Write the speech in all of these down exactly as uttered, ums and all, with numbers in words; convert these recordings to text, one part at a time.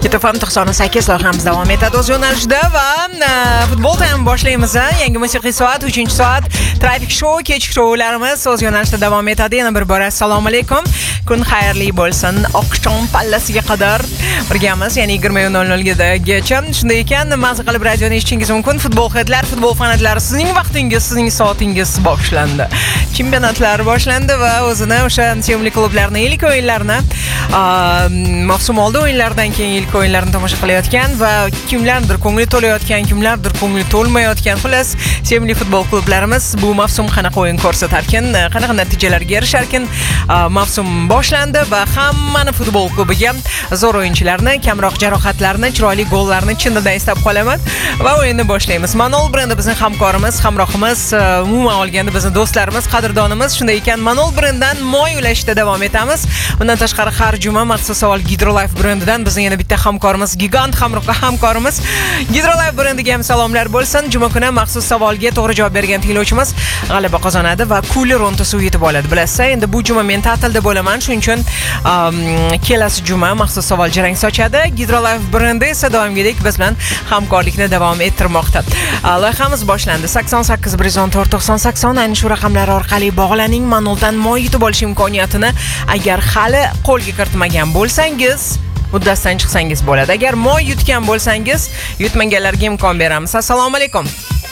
Keta F M to'qson sakkiz loyihamiz davom etadi o'z yo'nalishida va futbol time boshlaymiz. Yangi musiqiy soat, uchinchi soat Traffic Show, kechki shoularimiz o'z yo'nalishida davom etadi. Yana bir bora assalomu alaykum. Kun xayrli bo'lsin. Oqshom pallasiga qadar birgamiz, ya'ni yigirma nol nol gacha. Shunday ekan, mazza qilib radioni eshitishingiz mumkin. Futbol hidlari, futbol fanatlari, sizning vaqtingiz, sizning soatingiz boshlandi. Chempionatlar boshlandi va o'zini o'sha sevimli klublarning ilk o'yinlarini, mavsum oldi o'yinlaridan keyin ilk o'yinlarni tomosha qilayotgan va kimlardir ko'ngli to'layotgan, kimlardir ko'ngli to'lmayotgan, xullas sevimli futbol klublarimiz bu mavsum qanaqa o'yin ko'rsatarkin, qanaqa natijalarga erisharkin, mavsum boshlandi va hammani futbol klubiga zo'r o'yinchilarni, kamroq jarohatlarni, chiroyli gollarni chindan istab qolaman va o'yinni boshlaymiz. Manol brendi bizning hamkorimiz, hamrohimiz, umuman olganda bizning do'stlarimiz, qadrdonimiz. Shunday ekan, Manol brendidan moy ulashda davom etamiz. Bundan tashqari har juma maxsus savol Hydrolife brendidan bizning yana bitta hamkorimiz, gigant hamroh hamkorimiz Hydrolife brendiga ham salomlar bo'lsin. Juma kuni maxsus savolga to'g'ri javob bergan tinglovchimiz g'alaba qozonadi va kuli ronta suv yetib oladi. Bilasiz, endi bu juma men ta'tilda bo'laman, shuning uchun um, kelasi juma maxsus savol jarang sochadi. Hydrolife brendi esa doimgidek biz bilan hamkorlikni davom ettirmoqda. Loyihamiz boshlandi. sakson sakkiz bir yuz o'n to'rt to'qson sakson ayni shu raqamlar orqali bog'laning. Manoldan moy yutib olish imkoniyatini agar hali qo'lga kiritmagan bo'lsangiz, uddasidan chiqsangiz bo'ladi. Agar moy yutgan bo'lsangiz, yutmaganlarga imkon beramiz. Assalomu alaykum.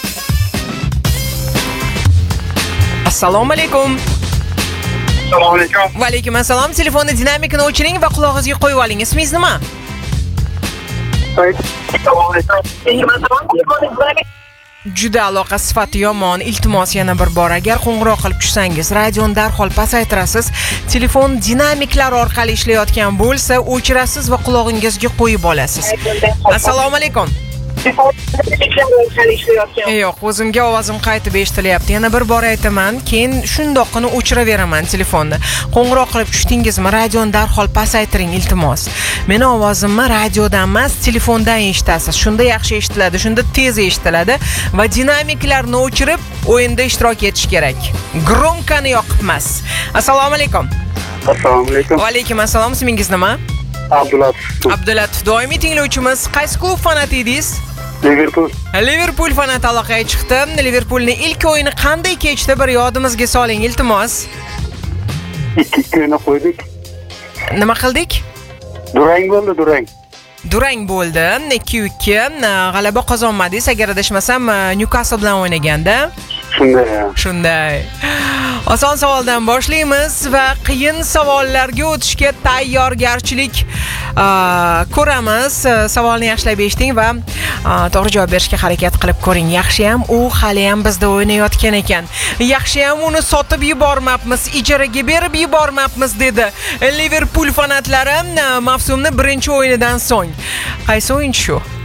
Assalomu alaykum. Assalomu alaykum. Va alaykum assalom. Telefonni dinamikini o'chiring va qulog'ingizga qo'yib oling. Ismingiz nima? Assalomu alaykum. Juda aloqa sifati yomon. Iltimos yana bir bor agar qo'ng'iroq qilib tushsangiz, radioni darhol pasaytirasiz. Telefon dinamiklar orqali ishlayotgan bo'lsa, o'chirasiz va qulog'ingizga qo'yib olasiz. Assalomu alaykum. Yo'q, o'zimga ovozim qaytib eshitilyapti. Yana bir bor aytaman, keyin shundoqqina o'chiraveraman telefonni. Qo'ng'iroq qilib tushdingizmi, radioni darhol pasaytiring iltimos. Meni ovozimni radiodan emas, telefondan eshitasiz. Shunda yaxshi eshitiladi, shunda tez eshitiladi va dinamiklarni o'chirib o'yinda ishtirok etish kerak. Gromkani yoqib emas. Assalomu alaykum. Assalomu alaykum. Va alaykum assalom. Ismingiz nima? Abdulatif. Abdulatif, doimiy tinglovchimiz. Qaysi klub fanati edingiz? Liverpool. Liverpool fanati aloqaga chiqdi. Liverpoolning ilk o'yini qanday kechdi? Bir yodimizga soling iltimos. ikki o'yinni qo'ydik. Nima qildik? Durang bo'ldi, durang. Durang bo'ldi. ikki ikki g'alaba qozonmadingiz. Agar adashmasam, Newcastle bilan o'ynaganda. Shunday. Shunday. Oson savoldan boshlaymiz va qiyin savollarga o'tishga tayyorgarchilik ko'ramiz. Savolni yaxshilab eshiting va to'g'ri javob berishga harakat qilib ko'ring. Yaxshi ham u hali ham bizda o'ynayotgan ekan. Yaxshi ham uni sotib yubormabmiz, ijaraga berib yubormabmiz dedi Liverpool fanatlari mavsumning birinchi o'yinidan so'ng. Qaysi o'yin shu?